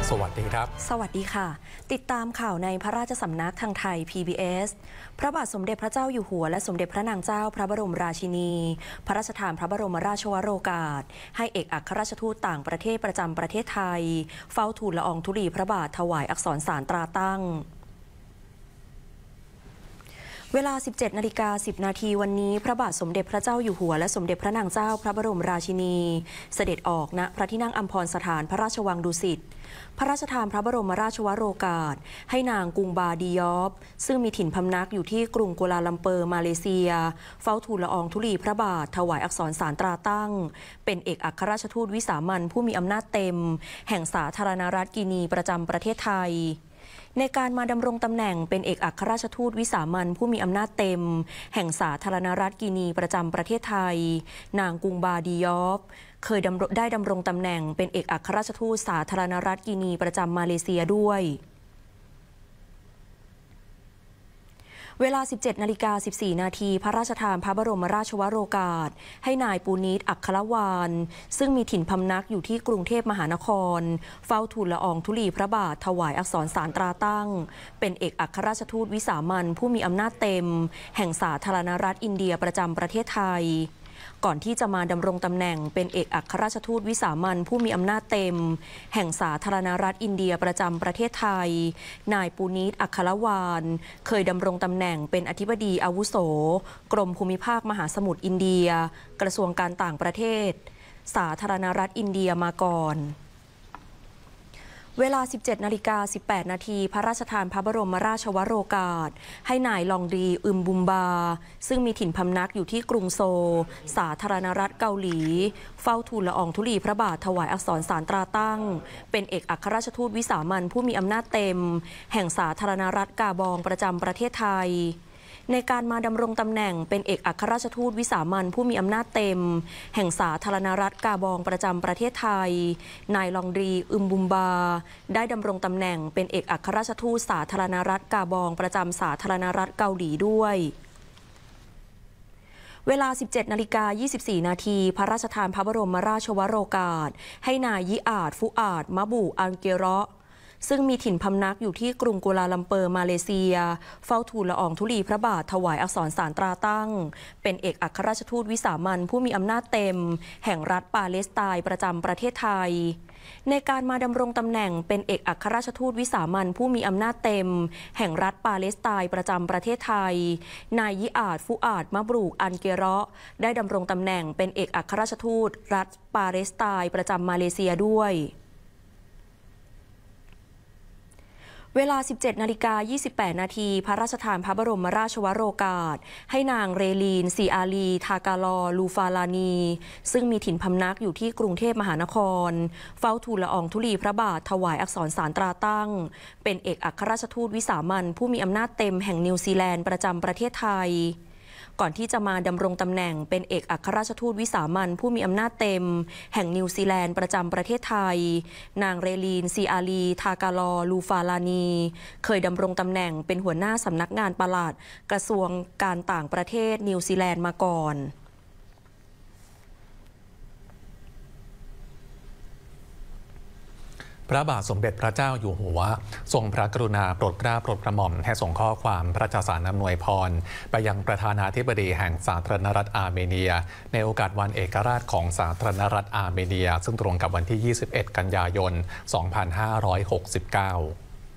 สวัสดีครับสวัสดีค่ะติดตามข่าวในพระราชสำนักทางไทย PBS พระบาทสมเด็จพระเจ้าอยู่หัวและสมเด็จพระนางเจ้าพระบรมราชินีพระราชทานพระบรมราชวโรกาสให้เอกอัครราชทูตต่างประเทศประจำประเทศไทยเฝ้าทูลละอองธุลีพระบาทถวายอักษรสารตราตั้งเวลา 17:10 นาทีวันนี้พระบาทสมเด็จพระเจ้าอยู่หัวและสมเด็จพระนางเจ้าพระบรมราชินีเสด็จออกณพระที่นั่งอัมพรสถานพระราชวังดุสิตพระราชทานพระบรมราชวโรกาสให้นางกุงบาดียอบซึ่งมีถิ่นพำนักอยู่ที่กรุงกัวลาลัมเปอร์มาเลเซียเฝ้าทูลละอองธุลีพระบาทถวายอักษรสารตราตั้งเป็นเอกอัครราชทูตวิสามัญผู้มีอำนาจเต็มแห่งสาธารณรัฐกินีประจำประเทศไทยในการมาดำรงตำแหน่งเป็นเอกอัครราชทูตวิสามัญผู้มีอำนาจเต็มแห่งสาธารณรัฐกินีประจำประเทศไทยนางกุงบาดียอบเคยได้ดำรงตำแหน่งเป็นเอกอัครราชทูตสาธารณรัฐกินีประจำมาเลเซียด้วยเวลา 17:14 นาทีพระราชทานพระบรมราชวโรกาสให้นายปูนิต อัครวานซึ่งมีถิ่นพำนักอยู่ที่กรุงเทพมหานครเฝ้าทูลละอองธุลีพระบาทถวายอักษรสารตราตั้งเป็นเอกอัครราชทูตวิสามัญผู้มีอำนาจเต็มแห่งสาธารณรัฐอินเดียประจำประเทศไทยก่อนที่จะมาดำรงตำแหน่งเป็นเอกอัครราชทูตวิสามัญผู้มีอำนาจเต็มแห่งสาธารณรัฐอินเดียประจำประเทศไทยนายปูนิต อัครวานเคยดำรงตำแหน่งเป็นอธิบดีอาวุโสกรมภูมิภาคมหาสมุทรอินเดียกระทรวงการต่างประเทศสาธารณรัฐอินเดียมาก่อนเวลา 17:18 นาทีพระราชทานพระบรมราชวโรกาสให้นายลองดีอึมบุมบาซึ่งมีถิ่นพำนักอยู่ที่กรุงโซลสาธารณรัฐเกาหลีเฝ้าทูลละอองธุลีพระบาทถวายอักษรสารตราตั้งเป็นเอกอัครราชทูตวิสามัญผู้มีอำนาจเต็มแห่งสาธารณรัฐกาบองประจำประเทศไทยในการมาดำรงตำแหน่งเป็นเอกอัครราชทูตวิสามัญผู้มีอำนาจเต็มแห่งสาธารณรัฐกาบองประจำประเทศไทยนายลองดีอึมบุมบาได้ดำรงตำแหน่งเป็นเอกอัครราชทูตสาธารณรัฐกาบองประจำสาธารณรัฐเกาหลีด้วยเวลา 17:24 นาทีพระราชทานพระบรมราชวโรกาสให้นายยิอาด ฟุอาด มะบูอังเกเราะซึ่งมีถิ่นพำนักอยู่ที่กรุงกัวลาลัมเปอร์มาเลเซียเฝ้าทูลละอองธุลีพระบาทถวายอักษรสารตราตั้งเป็นเอกอัครราชทูตวิสามัญผู้มีอำนาจเต็มแห่งรัฐปาเลสไตน์ประจำประเทศไทยในการมาดำรงตำแหน่งเป็นเอกอัครราชทูตวิสามัญผู้มีอำนาจเต็มแห่งรัฐปาเลสไตน์ประจำประเทศไทยนายยิอาด ฟุอาด มะบรูอันเกเราะได้ดำรงตำแหน่งเป็นเอกอัครราชทูตรัฐปาเลสไตน์ประจำมาเลเซียด้วยเวลา 17:28 นาทีพระราชทานพระบรมราชวโรกาสให้นางเรลีน ซีอาลี ทากาลอ ลูฟาลานีซึ่งมีถิ่นพำนักอยู่ที่กรุงเทพมหานครเฝ้าทูลละอองธุลีพระบาทถวายอักษรสารตราตั้งเป็นเอกอัครราชทูตวิสามัญผู้มีอำนาจเต็มแห่งนิวซีแลนด์ประจำประเทศไทยก่อนที่จะมาดำรงตำแหน่งเป็นเอกอัครราชทูตวิสามัญผู้มีอำนาจเต็มแห่งนิวซีแลนด์ประจำประเทศไทยนางเรลีน ซีอาลี ทากาลอ ลูฟาลานีเคยดำรงตำแหน่งเป็นหัวหน้าสำนักงานปลัดกระทรวงการต่างประเทศนิวซีแลนด์มาก่อนพระบาทสมเด็จพระเจ้าอยู่หัวทรงพระกรุณาโปรดเกล้าโปรดกระหม่อมให้ส่งข้อความพระราชสารอำนวยพรไปยังประธานาธิบดีแห่งสาธารณรัฐอาร์เมเนียในโอกาสวันเอกราชของสาธารณรัฐอาร์เมเนียซึ่งตรงกับวันที่ 21 กันยายน 2569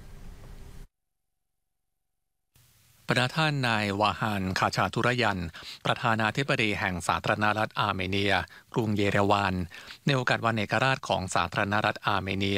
พระท่านนายวาฮาน คาชาทุรยันประธานาธิบดีแห่งสาธารณรัฐอาร์เมเนียกรุงเยเรวานในโอกาสวันเอกราชของสาธารณรัฐอาร์เมเนีย